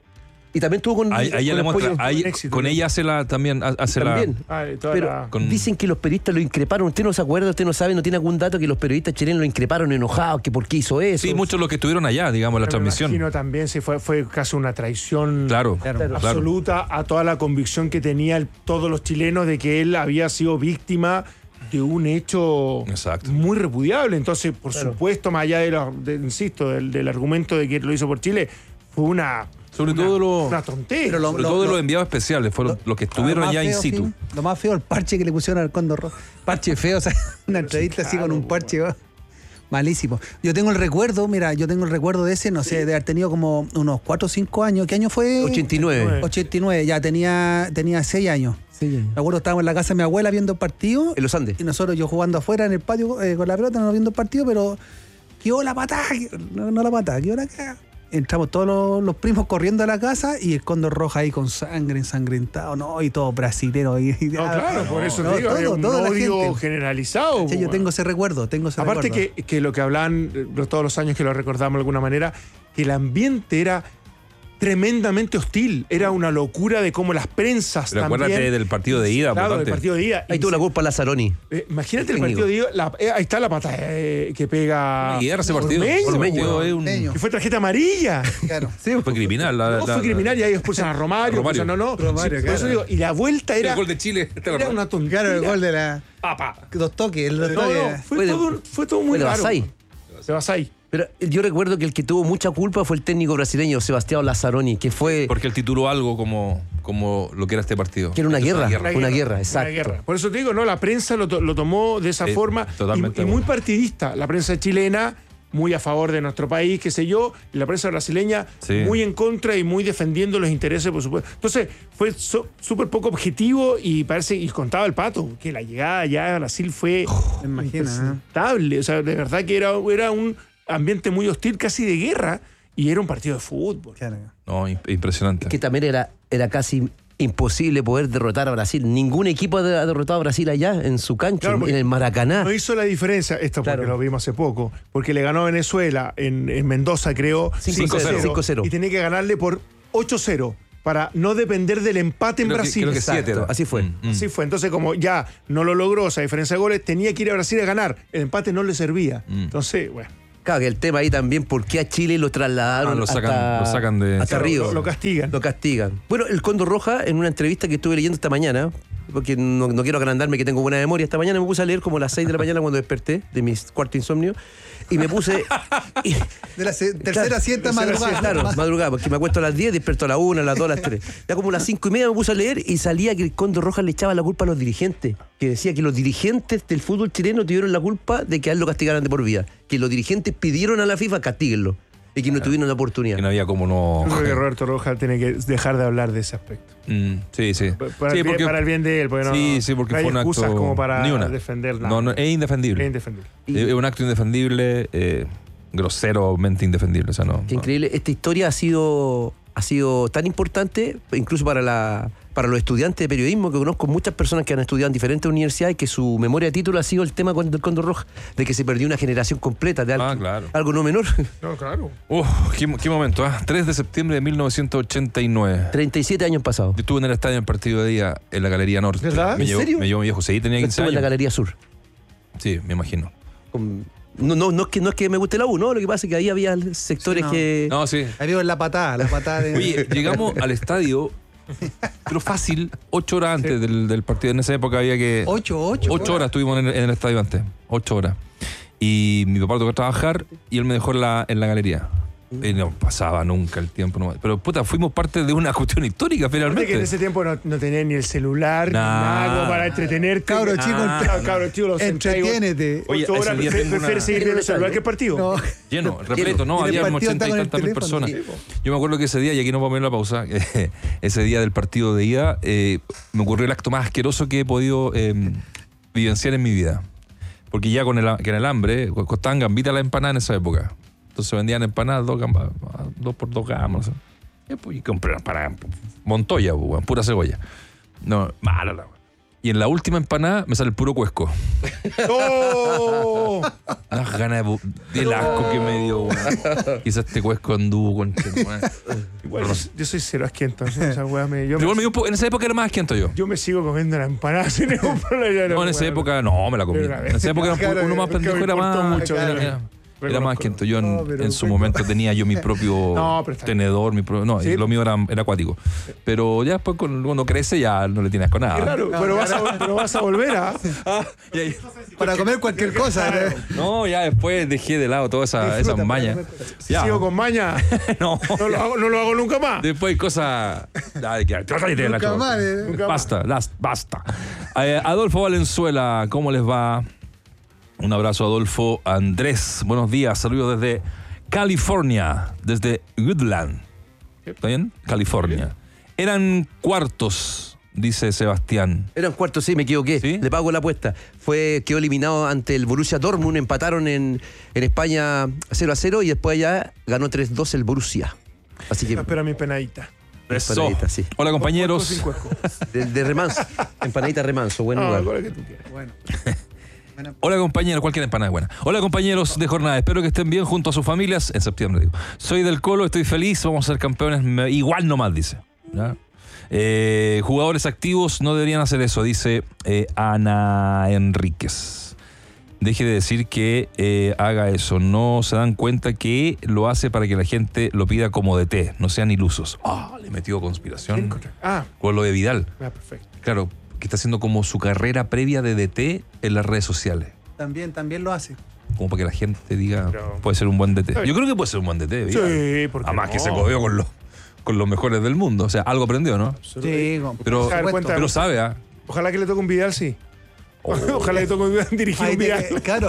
Y también estuvo con, Ahí, ahí ella con le el muestra, pollo- ahí- con éxito, con ¿no? ella hace la también hace también. Ah, de toda Pero la- Con- dicen que los periodistas lo increparon. ¿Usted no se acuerda? ¿Usted no sabe? ¿No tiene algún dato que los periodistas chilenos lo increparon enojados? ¿Que por qué hizo la. eso? Sí, muchos de los que estuvieron allá, digamos, en la Me transmisión. imagino también sí, fue, fue casi una traición Claro, Claro. claro. absoluta a toda la convicción que tenían todos los chilenos de que él había sido víctima de un hecho Exacto. muy repudiable. Entonces, por supuesto, más allá de, lo- de- insisto, del, del argumento de que lo hizo por Chile, fue una, Sobre una, todo los, una tontera. Pero lo- sobre todo de los enviados especiales, fueron los que estuvieron Lo más allá in feo, situ. sí, lo más feo, el parche que le pusieron al Cóndor Rojo. Parche feo, o sea, una entrevista así con un parche. oh, Malísimo. Yo tengo el recuerdo, mira, yo tengo el recuerdo de ese, no sé, de haber tenido como unos cuatro o cinco años. ¿Qué año fue? ochenta y nueve. ochenta y nueve, ya tenía, tenía seis años. Sí. Me acuerdo, estábamos en la casa de mi abuela viendo el partido. En los Andes. Y nosotros, yo jugando afuera en el patio eh, con la pelota, no viendo el partido, pero quedó la patada, quedó- no, no la patada, quedó la caga. Entramos todos los, los primos corriendo a la casa y el Cóndor Roja ahí con sangre, ensangrentado, ¿no? Y todo brasilero. Y, y- No, claro, por eso no, te digo, había todo, un toda la odio gente. generalizado. Sí, yo pues, tengo ese recuerdo, tengo ese Aparte recuerdo. que, que lo que hablan eh, todos los años que lo recordamos de alguna manera, que el ambiente era tremendamente hostil. Era una locura de cómo las prensas Pero también... acuérdate del partido de ida, Claro, por del tanto. partido de ida. Ahí Y tuvo la se- culpa Lazzaroni. eh, imagínate el técnico. partido de ida. la- eh, ahí está la pata eh, que pega... Y ese partido, Ormeño, ese partido weón. es un- Ormeño. Que fue tarjeta amarilla. Claro. Sí, fue criminal. La, No, la- fue la- criminal y ahí expulsan a Romario. Romario. expulsan- no, no. Romario, Sí, por eso claro. digo, y la vuelta era, el gol de Chile. este era una tontera. Claro, el gol de la. Papá. Dos toques, el dos No, toques. no, fue, Fue de- todo, fue todo muy fue de raro. Basay. De Basay. Pero yo recuerdo que el que tuvo mucha culpa fue el técnico brasileño Sebastián Lazzaroni, que fue Porque él tituló algo como, como lo que era este partido. que era una Esto es guerra, una guerra, exacto. Una guerra. Por eso te digo, no, la prensa lo, to- lo tomó de esa Eh, forma totalmente y, y de muy acuerdo. partidista. La prensa chilena muy a favor de nuestro país, qué sé yo, y la prensa brasileña Sí. muy en contra y muy defendiendo los intereses, por supuesto. Entonces, fue so- súper poco objetivo y parece, y contaba el Pato, que la llegada ya a Brasil fue Me imagino, ¿eh? impresentable. O sea, de verdad que era, era un ambiente muy hostil, casi de guerra, y era un partido de fútbol. Claro. No, im- impresionante. Que también era, era casi imposible poder derrotar a Brasil. Ningún equipo ha ha derrotado a Brasil allá, en su cancha, Claro, en- porque en el Maracaná. No hizo la diferencia, esto porque Claro. lo vimos hace poco, porque le ganó a Venezuela en, en Mendoza, creo, cinco cero. cinco cero. y tenía que ganarle por ocho cero para no depender del empate en Creo que- Brasil. creo que Exacto. siete era. Así fue. Mm, mm. Así fue. Entonces, como ya no lo logró, o sea, a diferencia de goles, tenía que ir a Brasil a ganar. El empate no le servía. Mm. Entonces, bueno. Claro, que el tema ahí también, ¿por qué a Chile lo trasladaron Ah, lo sacan- hasta, lo sacan de- hasta Claro, Río? lo- lo castigan. Lo castigan. Bueno, el Cóndor Roja, en una entrevista que estuve leyendo esta mañana, porque no, no quiero agrandarme que tengo buena memoria. Esta mañana me puse a leer como a las seis de la mañana cuando desperté de mi cuarto insomnio. Y me puse... Y, de la se, tercera claro, siesta madrugada. Claro, madrugada, porque me acuesto a las diez, despierto a las una, a las dos, a las tres. Ya como a las cinco y media me puse a leer y salía que el Cóndor Rojas le echaba la culpa a los dirigentes. Que decía que los dirigentes del fútbol chileno tuvieron la culpa de que a él lo castigaran de por vida. Que los dirigentes pidieron a la FIFA castíguenlo. Y que no tuvieron la oportunidad. Que no había como no... Yo creo que Roberto Rojas tiene que dejar de hablar de ese aspecto. Mm, sí, sí. Para, sí, el bien, porque, para el bien de él. Porque no, sí, sí, porque no hay fue un excusas acto... como para ni una. defender nada. No, no, es indefendible. Es indefendible. Y, es un acto indefendible, eh, groseramente indefendible. O sea, no, qué no. increíble. Esta historia ha sido, ha sido tan importante, incluso para la... para los estudiantes de periodismo, que conozco muchas personas que han estudiado en diferentes universidades, que su memoria de título ha sido el tema del Cóndor Rojas, de que se perdió una generación completa de algo, ah, claro. algo no menor. No, claro. Uh, qué, qué momento, ¿eh? tres de septiembre de mil novecientos ochenta y nueve. treinta y siete años pasados. Yo estuve en el estadio en el partido de día en la Galería Norte. ¿Verdad? Me ¿En llevó, serio? Me llevó mi viejo, sí, tenía quince Estuve años. en la Galería Sur. Sí, me imagino. Con, no, no, no, es que, no es que me guste la U, no, lo que pasa es que ahí había sectores Sí, no. que... No, sí. Ahí vivo en la patada, la patada de... Oye, llegamos al estadio, pero fácil, ocho horas antes sí. del, del partido. En esa época había que... Ocho, ocho. Ocho horas estuvimos en el, en el estadio antes, ocho horas. Y mi papá tuvo que trabajar y él me dejó en la, en la galería. Y no pasaba nunca el tiempo. No. Pero puta, fuimos parte de una cuestión histórica finalmente. Que en ese tiempo no, no tenía ni el celular, nah. ni nada como para entretenerte. Cabro chico, ah, cabro chico, los entretiénete. Oye, ocho horas, ese día prefiere una... seguir viendo el celular que el partido. No. Lleno, repleto, no, había ochenta y tantas mil personas. Sí. Yo me acuerdo que ese día, y aquí no vamos a poner la pausa, ese día del partido de ida, eh, me ocurrió el acto más asqueroso que he podido eh, vivenciar en mi vida. Porque ya con el, con el hambre, costaban gambitas las empanadas en esa época. Entonces vendían empanadas dos, gambas, dos por dos gambas. No sé. Y, pues, y compré para Montoya, pues, pura cebolla. No, mala la. Y en la última empanada me sale el puro cuesco. ¡Oh! Unas ganas de, del asco que me dio, weón. Quizás este cuesco anduvo con... Igual, yo, yo soy cero asquiento. Esa weá me, yo me, me, me, en esa época era más asquiento yo. Yo me sigo comiendo la empanada sin ningún problema. No, en esa época no, me la comí. En esa época claro, uno más pendejo era más... Mucho, era, era, era más asquiento. Yo en, no, en su momento tenía yo mi propio no, tenedor, mi propio, no, ¿sí? Y lo mío era, era acuático. Pero ya después cuando crece ya no le tienes con nada. Claro, no, pero, vas a, pero vas a volver a... Ah, ahí, para comer cualquier cosa. ¿eh? No, ya después dejé de lado todas esa, esas mañas. Si sigo con maña, no, no, lo hago, no lo hago nunca más. Después cosas... Nunca más. Eh. Nunca basta, las, basta. Eh, Adolfo Valenzuela, ¿cómo les va? Un abrazo, Adolfo. Andrés, buenos días. Saludos desde California, desde Woodland. ¿Está bien? California. Eran cuartos, dice Sebastián. Eran cuartos, sí, me equivoqué. ¿Sí? Le pago la apuesta. Fue, quedó eliminado ante el Borussia Dortmund. Empataron en, en España cero a cero y después allá ganó tres dos el Borussia. Así que... Espera mi penadita. Eso. Empanadita, sí. Hola, compañeros. De, de remanso. Empanadita remanso, buen lugar. No, que tú quieras. Bueno. Hola compañeros, cualquier empanada es buena. Hola compañeros de jornada, espero que estén bien junto a sus familias en septiembre. Digo. Soy del Colo, estoy feliz, vamos a ser campeones, me, igual nomás, dice. ¿Ya? Eh, jugadores activos no deberían hacer eso, dice eh, Ana Enríquez. Deje de decir que eh, haga eso, no se dan cuenta que lo hace para que la gente lo pida como D T, no sean ilusos. Ah, le metió conspiración ah. con lo de Vidal. Ah, perfecto. Claro. Que está haciendo como su carrera previa de D T en las redes sociales. También, también lo hace. Como para que la gente diga, pero, puede ser un buen D T. Yo creo que puede ser un buen D T. Sí, porque además no. que se codeó con los, con los mejores del mundo. O sea, algo aprendió, ¿no? Sí, pero, cuenta, pero sabe, ¿ah? ¿eh? Ojalá que le toque un Vidal, sí. Oh. Ojalá que le toque un Vidal dirigir un Vidal. Que, claro.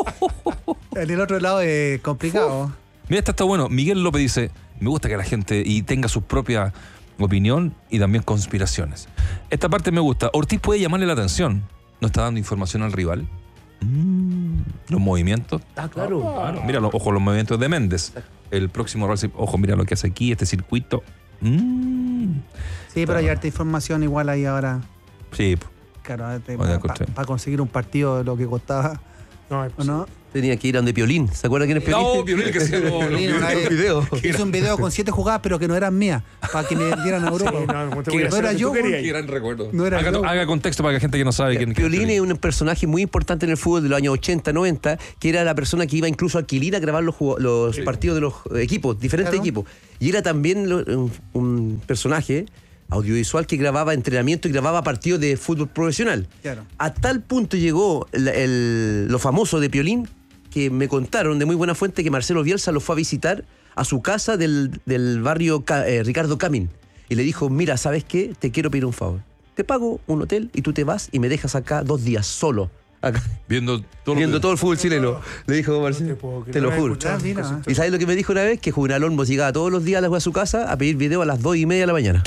En el otro lado es complicado. Uf. Mira, esta está bueno. Miguel López dice, me gusta que la gente y tenga sus propias... opinión y también conspiraciones. Esta parte me gusta. Ortiz puede llamarle la atención. ¿No está dando información al rival? Mm, los movimientos. Ah, claro. Ah, claro. Mira, los, ojo, los movimientos de Méndez. El próximo rival, ojo, mira lo que hace aquí, este circuito. Mm. Sí, pero hay harta información igual ahí ahora. Sí. Claro, para pa, pa conseguir un partido de lo que costaba. No, ¿o no? Tenía que ir a donde Piolín. ¿Se acuerdan quién es Piolín? No, Piolín, que se no, no, un video. Hizo un video con siete jugadas, pero que no eran mías, para que me dieran a Europa. Sí, no, no, no era yo. Qué gran recuerdo. No era haga, yo. haga contexto para que la gente que no sabe quién es. Piolín es un personaje muy importante en el fútbol de los años ochenta, noventa, que era la persona que iba incluso a Quilín a grabar los, los sí. partidos de los equipos, diferentes claro. equipos. Y era también un, un personaje audiovisual que grababa entrenamiento y grababa partidos de fútbol profesional. Claro. A tal punto llegó el, el- lo famoso de Piolín que me contaron de muy buena fuente que Marcelo Bielsa lo fue a visitar a su casa del, del barrio Ca- eh, Ricardo Camin y le dijo, mira, ¿sabes qué? Te quiero pedir un favor. Te pago un hotel y tú te vas y me dejas acá dos días solo. Acá, Viendo todo viendo lo que- todo el fútbol chileno. Le dijo Marcelo. te puedo creer. te lo No he juro. escuchado. Ah, mira. ¿Y sabes lo que me dijo una vez? Que Juvenal Olmos llegaba todos los días a, la, a su casa a pedir video a las dos y media de la mañana.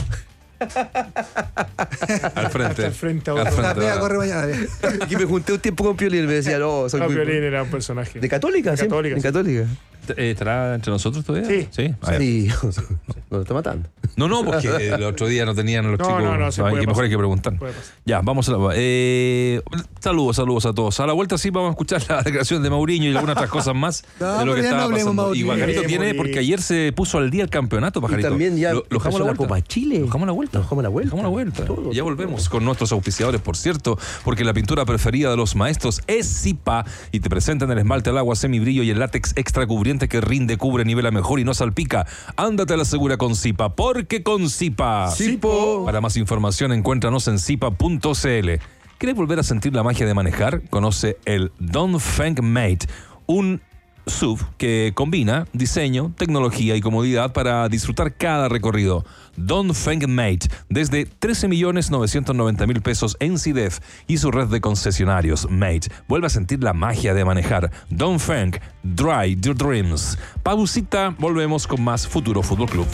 Al frente. Hasta el frente a Al otro. frente, La pega ah. corre mañana. Y me junté un tiempo con Piolín y me decía, no, soy No, muy... Piolín era un personaje. ¿De Católica? De sí, Católica, de sí. Católica. Eh, ¿Estará entre nosotros todavía? Sí. Sí. Ah, ya. Sí, nos está matando. No, no, porque el otro día no tenían los No, chicos. no, no, se Ay, puede que mejor pasar. hay que preguntar. Puede pasar. Ya, vamos a la. Eh, saludos, saludos a todos. A la vuelta sí vamos a escuchar la declaración de Mourinho y algunas otras cosas más No, de lo que pero ya no estaba hablemos, pasando. Y Mourinho. Pajarito Sí, viene Mourinho. porque ayer se puso al día el campeonato, Y Pajarito. también ya lo, lo dejamos a la empezó la vuelta. Copa Chile. Lo dejamos a la vuelta. Lo dejamos a la vuelta. Dejamos a la vuelta. Todo, ya todo. volvemos con nuestros auspiciadores, por cierto, porque la pintura preferida de los maestros es Zipa y te presentan el esmalte al agua semibrillo y el látex extra cubriente que rinde, cubre, nivela mejor y no salpica. Ándate a la segura con Zipa, porque con Zipa. Zipo. Para más información, encuéntranos en zipa punto c l. ¿Quieres volver a sentir la magia de manejar? Conoce el Dongfeng Mate, un S U V que combina diseño, tecnología y comodidad para disfrutar cada recorrido. Dongfeng Mate, desde trece millones novecientos noventa mil pesos en C I D E F y su red de concesionarios. Mate, vuelve a sentir la magia de manejar. Dongfeng, Drive Your Dreams. Pausita, volvemos con más Futuro Fútbol Club.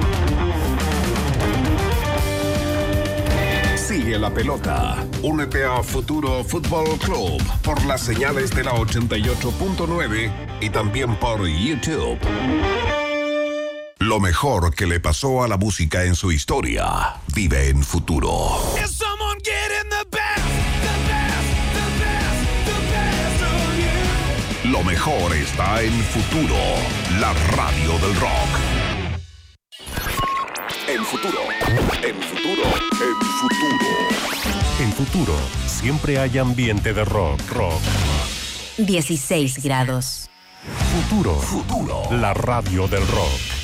Sigue la pelota. Únete a Futuro Fútbol Club por las señales de la ochenta y ocho punto nueve y también por YouTube. Lo mejor que le pasó a la música en su historia vive en Futuro. Is someone getting the best, the best, the best, the best of you? Lo mejor está en Futuro, la radio del rock. En Futuro, en Futuro, en Futuro. En Futuro, siempre hay ambiente de rock, rock. dieciséis grados. Futuro, Futuro. la radio del rock.